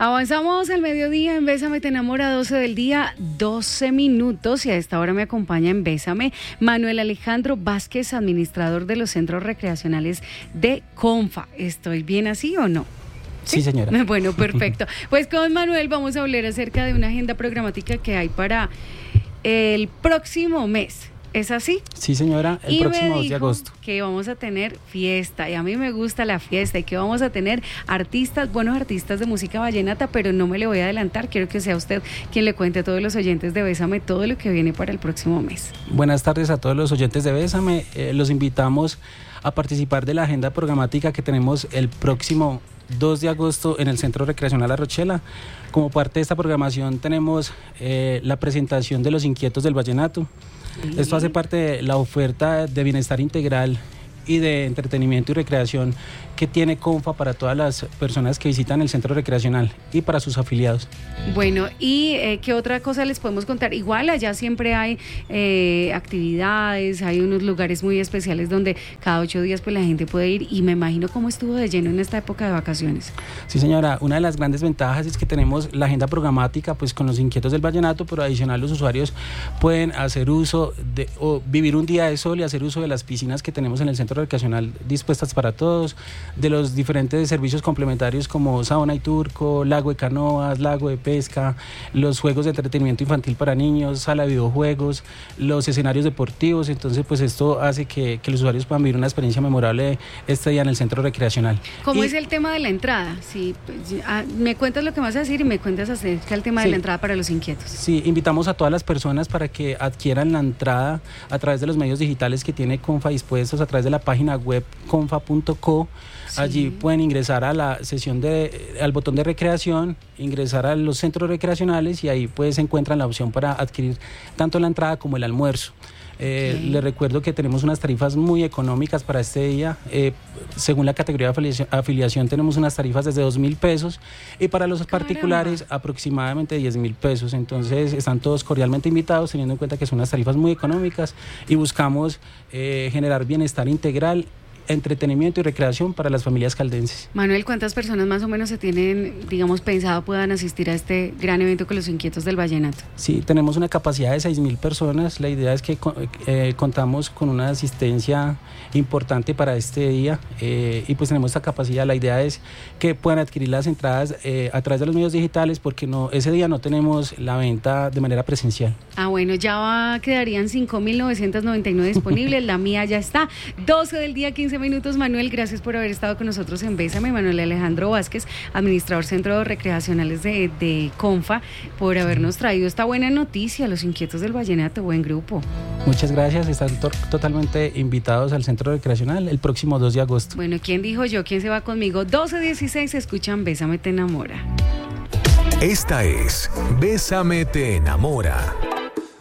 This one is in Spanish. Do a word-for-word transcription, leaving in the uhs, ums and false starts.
Avanzamos al mediodía en Bésame te enamora, doce del día, doce minutos, y a esta hora me acompaña en Bésame Manuel Alejandro Vázquez, administrador de los centros recreacionales de Confa. ¿Estoy bien así o no? Sí, sí, señora. Bueno, perfecto. Pues con Manuel vamos a hablar acerca de una agenda programática que hay para el próximo mes. ¿Es así? Sí, señora, el y próximo dos de agosto. Que vamos a tener fiesta, y a mí me gusta la fiesta, y que vamos a tener artistas, buenos artistas de música vallenata, pero no me le voy a adelantar, quiero que sea usted quien le cuente a todos los oyentes de Bésame todo lo que viene para el próximo mes. Buenas tardes a todos los oyentes de Bésame, eh, los invitamos a participar de la agenda programática que tenemos el próximo dos de agosto en el Centro Recreacional La Rochela. Como parte de esta programación tenemos eh, la presentación de Los Inquietos del Vallenato. Sí. Esto hace parte de la oferta de bienestar integral y de entretenimiento y recreación que tiene Confa para todas las personas que visitan el centro recreacional y para sus afiliados. Bueno, ¿y eh, qué otra cosa les podemos contar? Igual allá siempre hay eh, actividades, hay unos lugares muy especiales donde cada ocho días pues la gente puede ir, y me imagino cómo estuvo de lleno en esta época de vacaciones. Sí, señora, una de las grandes ventajas es que tenemos la agenda programática pues con los Inquietos del Vallenato, pero adicional los usuarios pueden hacer uso de, o vivir un día de sol y hacer uso de las piscinas que tenemos en el centro recreacional dispuestas para todos, de los diferentes servicios complementarios como sauna y turco, lago de canoas, lago de pesca, los juegos de entretenimiento infantil para niños, sala de videojuegos, los escenarios deportivos. Entonces pues esto hace que, que los usuarios puedan vivir una experiencia memorable este día en el centro recreacional. ¿Cómo y, es el tema de la entrada? Sí, pues, ah, me cuentas lo que vas a decir y me cuentas acerca del tema sí, de la entrada para los inquietos. Sí, invitamos a todas las personas para que adquieran la entrada a través de los medios digitales que tiene Confa dispuestos, a través de la página web confa punto co. Sí. Allí pueden ingresar a la sesión de, al botón de recreación, ingresar a los centros recreacionales, y ahí pues se encuentran la opción para adquirir tanto la entrada como el almuerzo. Eh, okay. Les recuerdo que tenemos unas tarifas muy económicas para este día. Eh, según la categoría de afiliación, afiliación tenemos unas tarifas desde dos mil pesos, y para los Caramba. particulares aproximadamente diez mil pesos. Entonces están todos cordialmente invitados, teniendo en cuenta que son unas tarifas muy económicas, y buscamos eh, generar bienestar integral, entretenimiento y recreación para las familias caldenses. Manuel, ¿cuántas personas más o menos se tienen, digamos, pensado puedan asistir a este gran evento con los Inquietos del Vallenato? Sí, tenemos una capacidad de seis mil personas. La idea es que eh, contamos con una asistencia importante para este día, eh, y pues tenemos esta capacidad. La idea es que puedan adquirir las entradas eh, a través de los medios digitales, porque no ese día no tenemos la venta de manera presencial. Ah, bueno, ya va, quedarían cinco mil novecientos noventa y nueve disponibles. La mía ya está. doce del día, quince minutos. Manuel, gracias por haber estado con nosotros en Bésame. Manuel Alejandro Vázquez, administrador Centros Recreacionales de, de Confa, por habernos traído esta buena noticia. Los Inquietos del Vallenato, buen grupo. Muchas gracias, están to- totalmente invitados al Centro Recreacional el próximo dos de agosto. Bueno, ¿quién dijo yo? ¿Quién se va conmigo? doce dieciséis, escuchan Bésame te enamora. Esta es Bésame te enamora.